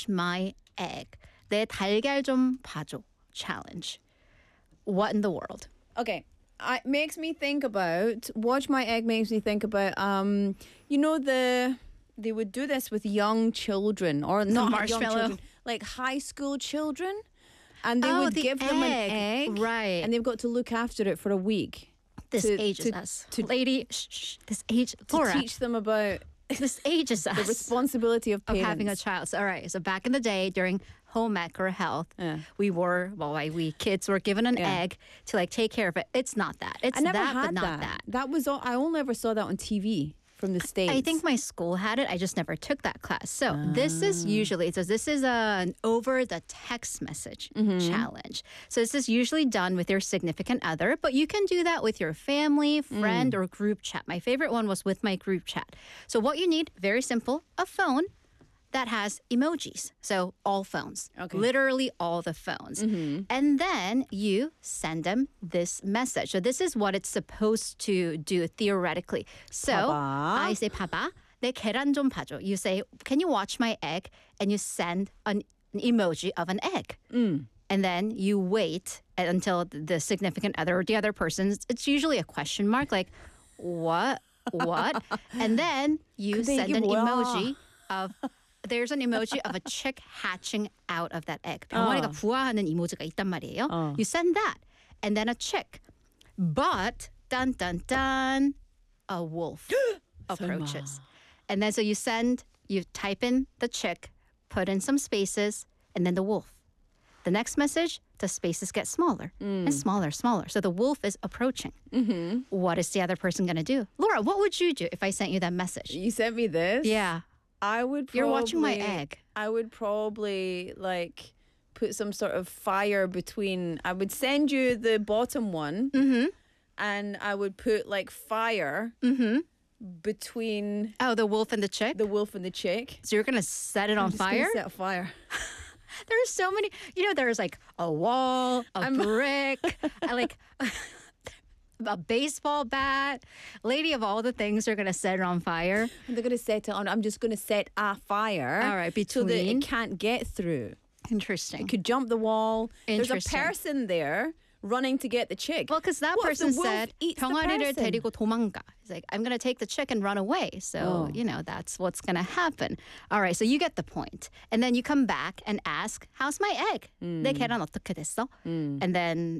watch my egg. 내 달걀 좀 봐줘. Challenge. What in the world? Okay. It makes me think about Watch My Egg makes me think about they would do this with young children or not young marshmallow. children, like high school children, and they would the give them an egg, right? and they've got to look after it for a week. This ages us, lady. This age, Laura. To teach them about this ages us. the responsibility of parents. Having a child. So, all right. So back in the day, during home ec or health, we kids were given an egg to like take care of it. It's not that. It's I never that, had but not that. That was all. I only ever saw that on TV from the States. I think my school had it. I just never took that class. So this is usually, this is an over the text message challenge. So this is usually done with your significant other, but you can do that with your family, friend, or group chat. My favorite one was with my group chat. So what you need, very simple, a phone that has emojis. So all phones, literally all the phones. And then you send them this message. So this is what it's supposed to do theoretically. So I say, 봐봐, 내 계란 좀 봐줘. You say, can you watch my egg? And you send an emoji of an egg. And then you wait until the significant other or the other person, it's usually a question mark, like, what? And then you send an emoji of... There's an emoji of a chick hatching out of that egg. 병아리가 부화하는 이모지가 있단 말이에요. You send that. And then a chick. But, dun, dun, dun, a wolf approaches. And then so you type in the chick, put in some spaces, and then the wolf. The next message, the spaces get smaller and smaller. So the wolf is approaching. What is the other person going to do? Laura, what would you do if I sent you that message? You sent me this? Yeah. I would probably... You're watching my egg. I would probably, like, put some sort of fire between... I would send you the bottom one, and I would put, like, fire between... Oh, the wolf and the chick? The wolf and the chick. So you're going to set it on fire? Set fire. There's so many... there's, like, a wall, a brick, like... a baseball bat. Lady of all the things are going to set it on fire. And they're going to set it on. I'm just going to set a fire. All right, so that between. it can't get through. Interesting. It could jump the wall. There's a Interesting. person there running to get the chick. Well, because that What if the person wolf said, eats the 병아리를 person? 데리고 도망가. He's like, I'm going to take the chick and run away. So, that's what's going to happen. All right, so you get the point. And then you come back and ask, how's my egg? 내 계란 어떻게 됐어? And then,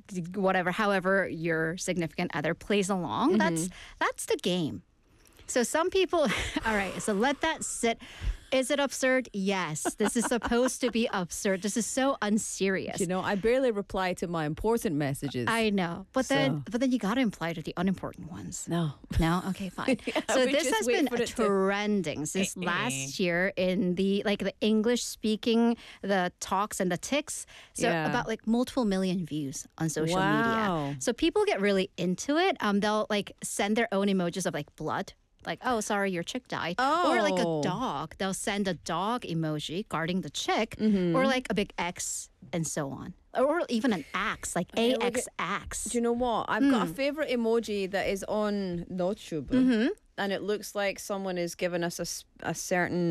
however your significant other plays along, that's the game. So some people, all right, so let that sit. Is it absurd? Yes. This is supposed to be absurd. This is so unserious. I barely reply to my important messages. I know. But then you got to imply to the unimportant ones. No. No? Okay, fine. So this has been trending since last year in the English speaking, the talks and the tics. So about multiple million views on social media. So people get really into it. They'll send their own emojis of blood. Like, oh, sorry, your chick died. Or like a dog. They'll send a dog emoji guarding the chick. Or like a big X and so on. Or even an axe, like AX axe. Do you know what? I've got a favorite emoji that is on Notube. And it looks like someone is giving us a certain...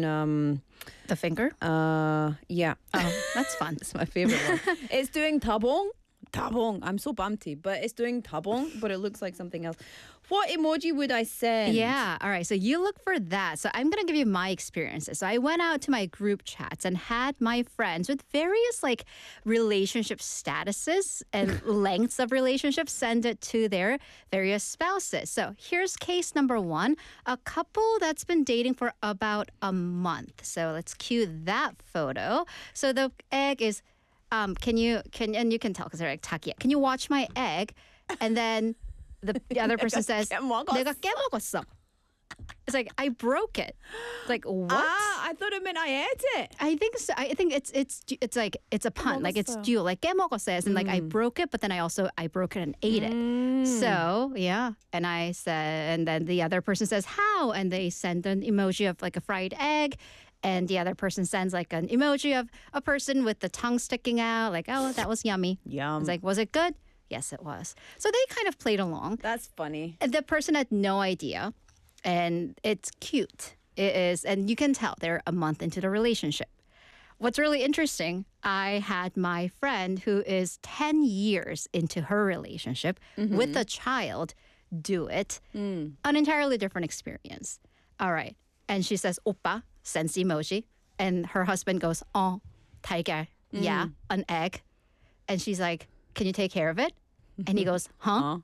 the finger? Yeah. Oh, that's fun. It's my favorite one. It's doing tabong. I'm so bumpy, but it's doing tabong, but it looks like something else. What emoji would I send? Yeah, all right. So you look for that. So I'm going to give you my experiences. So I went out to my group chats and had my friends with various relationship statuses and lengths of relationships send it to their various spouses. So here's case number one, a couple that's been dating for about a month. So let's cue that photo. So the egg is and you can tell because they're like takia. Can you watch my egg? And then the other person says, 내가 깨먹었어. It's like I broke it. It's like what? I thought it meant I ate it. I think so. I think it's like it's a pun. Like it's dual. Like 깨먹었어 as in like I broke it, but then I broke it and ate it. So yeah. And I said, and then the other person says how, and they send an emoji of like a fried egg. And the other person sends like an emoji of a person with the tongue sticking out, like, oh, that was yummy. Yum. It's like, was it good? Yes, it was. So they kind of played along. That's funny. And the person had no idea. And it's cute. It is. And you can tell they're a month into the relationship. what's really interesting, I had my friend who is 10 years into her relationship with a child do it. An entirely different experience. All right. And she says, 오빠, sense emoji. And her husband goes, 달걀. Yeah, an egg. And she's like, can you take care of it? And he goes, huh?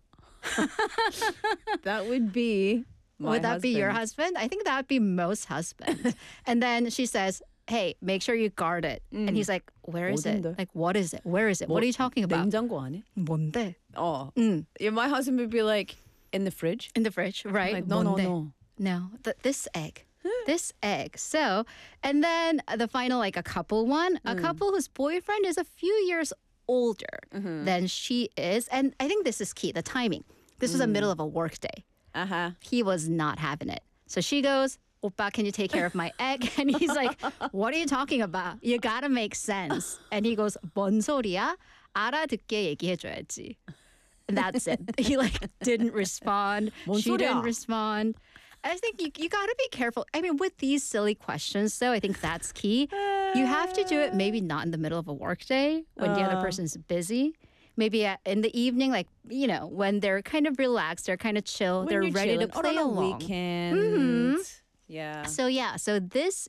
That would be Would that be your husband? I think that would be most husbands. And then she says, hey, make sure you guard it. And he's like, where is it? 어딘데? Like, what is it? Where is it? What are you talking about? 냉장고 안에? 뭔데? Oh. Yeah, my husband would be like, in the fridge? In the fridge, right? Like, no, no, 뭔데? no. No, this egg. This egg. So, and then the final, like a couple one, a couple whose boyfriend is a few years older than she is. And I think this is key, the timing. This was the middle of a work day. Uh-huh. He was not having it. So she goes, 오빠, can you take care of my egg? And he's like, what are you talking about? You gotta make sense. And he goes, 뭔 소리야? 알아듣게 얘기해줘야지. And that's it. He like didn't respond. 뭔 She 소리야? didn't respond. I think you got to be careful. I mean, with these silly questions, though, I think that's key. You have to do it maybe not in the middle of a workday when the other person's busy. Maybe in the evening, like, you know, when they're kind of relaxed, they're kind of chill, When they're you're ready chilling, to or play on a along. weekend. Yeah. So yeah, so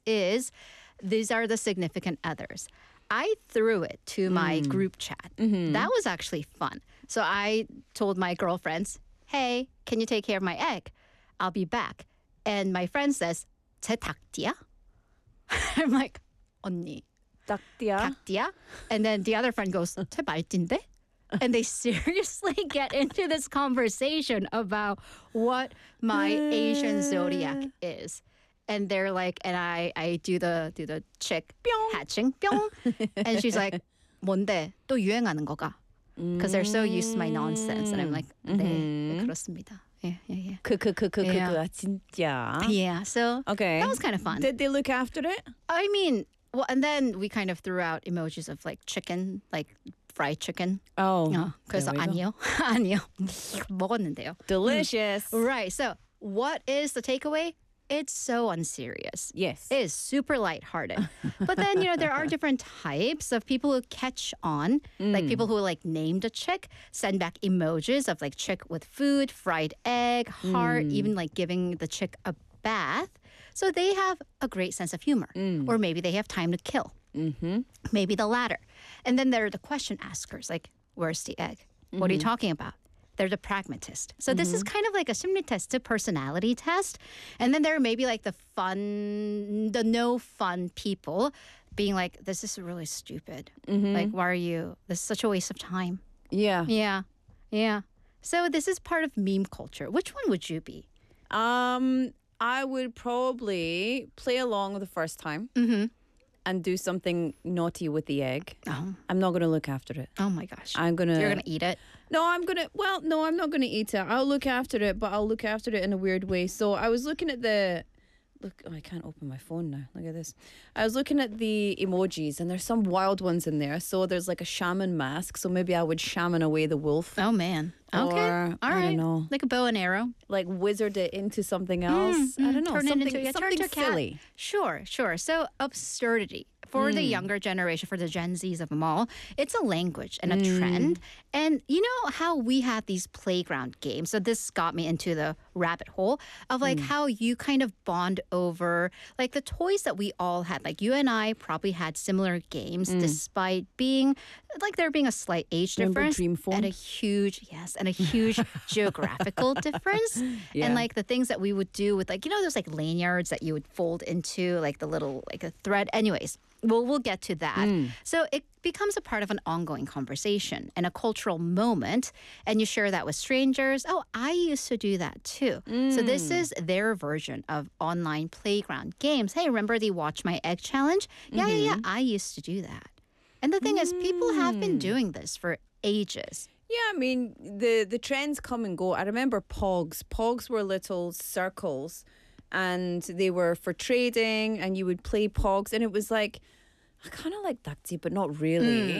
these are the significant others. I threw it to my group chat. That was actually fun. So I told my girlfriends, hey, can you take care of my egg? I'll be back. And my friend says, 제 닭띠야? I'm like, 언니, 딱띠야? 닭띠야? And then the other friend goes, 제 말띠인데? And they seriously get into this conversation about what my Asian zodiac is. And they're like, and I do the chick hatching, 뿅. And she's like, 뭔데? 또 유행하는 거가? Because they're so used to my nonsense. And I'm like, 네, 그렇습니다. Yeah. 아, 진짜. Yeah, so Okay. that was kind of fun. Did they look after it? I mean, well, and then we kind of threw out emojis of like chicken, like fried chicken. Oh. 그래서 there we go. 아니요. 먹었는데요. Delicious. Right. So what is the takeaway? It's so unserious. Yes. It is super lighthearted. But then, you know, there are different types of people who catch on. Like people who like named a chick, send back emojis of like chick with food, fried egg, heart, even like giving the chick a bath. So they have a great sense of humor. Or maybe they have time to kill. Maybe the latter. And then there are the question askers, like, where's the egg? What are you talking about? They're the pragmatist. So this is kind of like a 심리 test, a personality test. And then there are maybe like the no fun people being like, this is really stupid. Like, why are you, this is such a waste of time. Yeah. Yeah. So this is part of meme culture. Which one would you be? I would probably play along the first time and do something naughty with the egg. Oh. I'm not going to look after it. Oh my gosh. I'm going to... You're going to eat it? No, I'm not going to eat it. I'll look after it, but I'll look after it in a weird way. So I was looking at I can't open my phone now. Look at this. I was looking at the emojis and there's some wild ones in there. So there's like a shaman mask. So maybe I would shaman away the wolf. Oh man. Okay. Or, All right. I don't know. Like a bow and arrow. Like wizard it into something else. I don't know. Turn Something, it into something turn to a cat. silly. Sure. So absurdity. For the younger generation, for the Gen Zs of them all, it's a language and a trend. And you know how we have these playground games? So this got me into the rabbit hole of like how you kind of bond over like the toys that we all had. Like you and I probably had similar games despite being like there being a slight age Remember difference Dreamphone? and a huge geographical difference. Yeah. And like the things that we would do with like, you know, those like lanyards that you would fold into like the little like a thread. Anyways, we'll get to that. So it becomes a part of an ongoing conversation and a cultural moment, and you share that with strangers. Oh, I used to do that too. So this is their version of online playground games. Hey, remember the Watch My Egg challenge? Yeah. I used to do that. And the thing is, people have been doing this for ages. Yeah, I mean, the trends come and go. I remember Pogs. Pogs were little circles and they were for trading and you would play Pogs and it was like, I kind of like Dakti, but not really.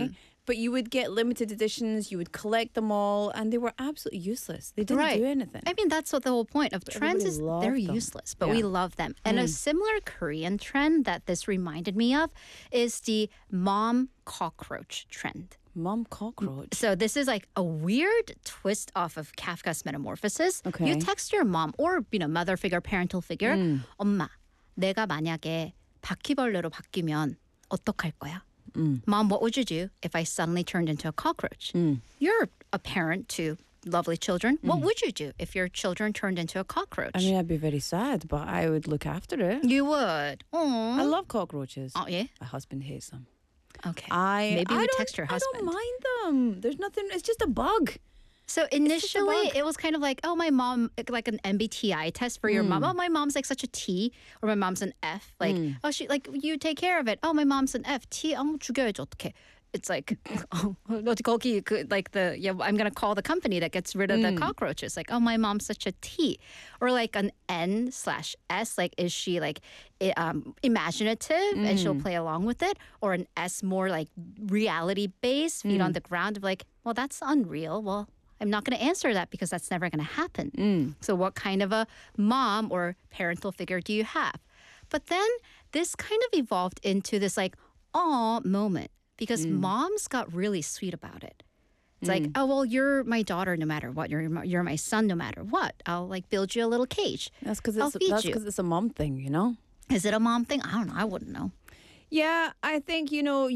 But you would get limited editions, you would collect them all, and they were absolutely useless. They didn't do anything. I mean, that's what the whole point of trends is. loved They're them. useless, but Yeah. we love them. And a similar Korean trend that this reminded me of is the mom cockroach trend. Mom cockroach. So this is like a weird twist off of Kafka's Metamorphosis. Okay. You text your mom or mother figure, parental figure. 엄마, 내가 만약에 바퀴벌레로 바뀌면 어떡할 거야? Mom, what would you do if I suddenly turned into a cockroach? You're a parent to lovely children. What would you do if your children turned into a cockroach? I mean, I'd be very sad, but I would look after it. You would. I Oh, love cockroaches. yeah. My husband hates them. Okay. I Maybe I we don't- text your I husband. don't mind them. There's nothing. It's just a bug. So just a initially, bug. it was kind of like, oh, my mom, like an MBTI test for your mom. Oh, my mom's like such a T, or my mom's an F. Like, oh, she like you take care of it. Oh, my mom's an F. T, 죽여야지 어떡해. It's like, oh, 거기 like I'm gonna call the company that gets rid of the cockroaches. Like, oh, my mom's such a T, or like an N/S. Like, is she like imaginative and she'll play along with it, or an S more like reality based, feet on the ground of like, well, that's unreal. Well, I'm not going to answer that because that's never going to happen. So what kind of a mom or parental figure do you have? But then this kind of evolved into this like, aw moment because moms got really sweet about it. It's like, oh, well, you're my daughter no matter what. You're my son no matter what. I'll like build you a little cage. That's because I'll it's feed you. a mom thing, you know. Is it a mom thing? I don't know. I wouldn't know. Yeah, I think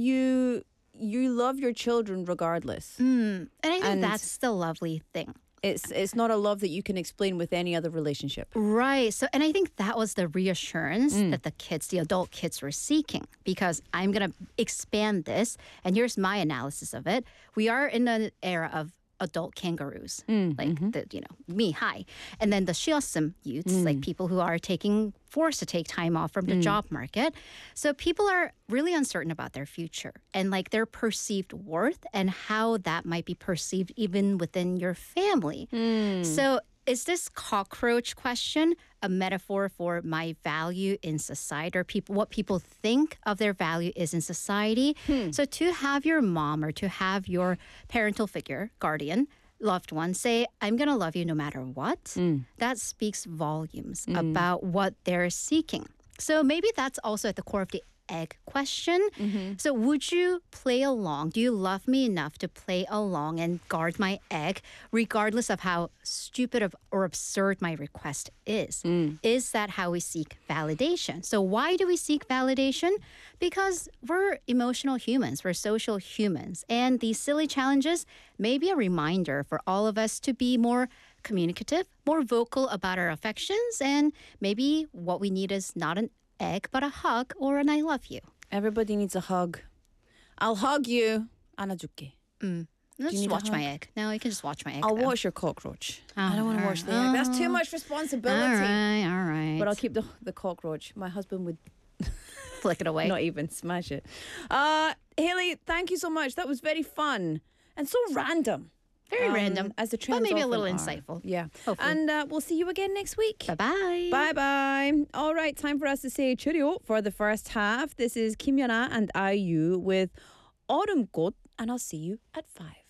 you love your children regardless. And I think And- that's the lovely thing. It's not a love that you can explain with any other relationship. Right. So, and I think that was the reassurance that the adult kids were seeking because I'm going to expand this. And here's my analysis of it. We are in an era of adult kangaroos, like me, hi. And then the shiosum youths, like people who are forced to take time off from the job market. So people are really uncertain about their future and like their perceived worth and how that might be perceived even within your family. So is this cockroach question a metaphor for my value in society or what people think of their value is in society? So to have your mom or to have your parental figure, guardian, loved one say, I'm going to love you no matter what, that speaks volumes about what they're seeking. So maybe that's also at the core of the egg question. So would you play along? Do you love me enough to play along and guard my egg regardless of how stupid or absurd my request is? Is that how we seek validation? So why do we seek validation? Because we're emotional humans, we're social humans, and these silly challenges may be a reminder for all of us to be more communicative, more vocal about our affections, and maybe what we need is not an egg, but a hug or an I love you. Everybody needs a hug. I'll hug you. 안아줄게. Let's need just a watch my hug? egg. No, you can just watch my egg. I'll though. watch your cockroach. I don't want to watch the egg. That's too much responsibility. All right. But I'll keep the cockroach. My husband would flick it away. not even smash it. Haley, thank you so much. That was very fun and so random. Very random, as the but trends maybe a often little are. insightful. Yeah. Hopefully. And we'll see you again next week. Bye-bye. Bye-bye. All right, time for us to say cheerio for the first half. This is Kim Yona and IU with Autumn Goat, and I'll see you at 5.